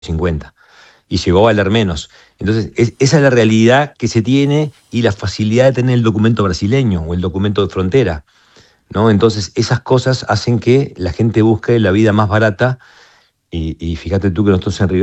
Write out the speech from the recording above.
50 y llegó a valer menos. Entonces, esa es la realidad que se tiene y la facilidad de tener el documento brasileño o el documento de frontera, ¿no? Entonces, esas cosas hacen que la gente busque la vida más barata y fíjate tú que nosotros en Rivera